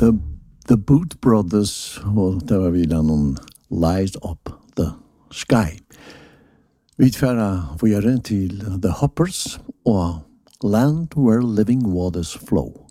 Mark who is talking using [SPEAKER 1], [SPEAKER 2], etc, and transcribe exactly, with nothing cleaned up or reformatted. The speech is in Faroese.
[SPEAKER 1] The, the Boot Brothers, og det var vi da noen Light Up the Sky. Vi tverra våre til The Hoppers og Land Where Living Waters Flow.